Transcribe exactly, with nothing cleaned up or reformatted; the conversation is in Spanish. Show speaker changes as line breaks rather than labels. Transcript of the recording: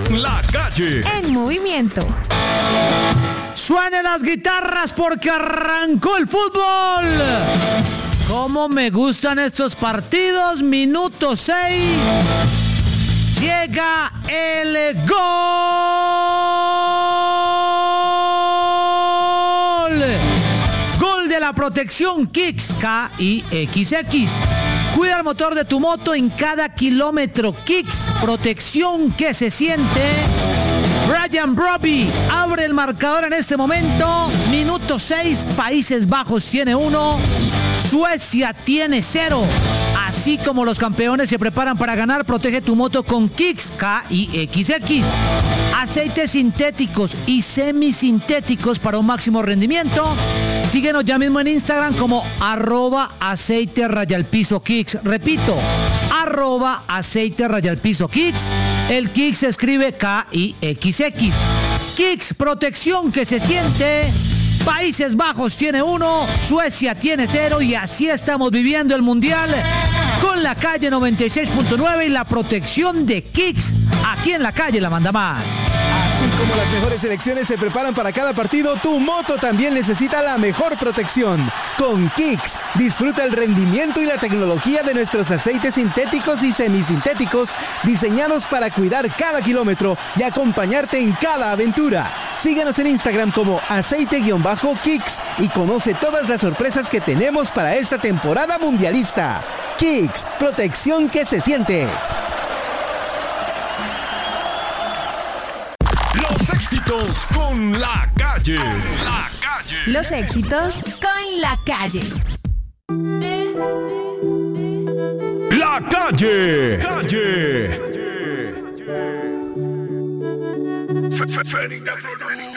La Calle
en movimiento.
Suenen las guitarras porque arrancó el fútbol. Cómo me gustan estos partidos. Minuto seis. Llega el gol. Gol de la protección Kicks, K I X X. Cuida el motor de tu moto en cada kilómetro. Kicks, protección que se siente. Brian Brobby abre el marcador en este momento. Minuto seis, Países Bajos tiene uno, Suecia tiene cero. Así como los campeones se preparan para ganar, protege tu moto con Kicks, K I X X. Aceites sintéticos y semisintéticos para un máximo rendimiento. Síguenos ya mismo en Instagram como arroba aceite rayalpiso Kicks. Repito, arroba aceite rayalpiso Kicks. El Kicks se escribe K I X X. Kicks, protección que se siente. Países Bajos tiene uno, Suecia tiene cero y así estamos viviendo el Mundial con La Calle noventa y seis punto nueve y la protección de Kicks. Aquí en La Calle la manda más.
Así como las mejores selecciones se preparan para cada partido, tu moto también necesita la mejor protección. Con Kicks, disfruta el rendimiento y la tecnología de nuestros aceites sintéticos y semisintéticos diseñados para cuidar cada kilómetro y acompañarte en cada aventura. Síguenos en Instagram como aceite-kicks y conoce todas las sorpresas que tenemos para esta temporada mundialista. Kicks, protección que se siente.
Los éxitos con La Calle. La Calle.
Los éxitos con La Calle.
La Calle. Calle.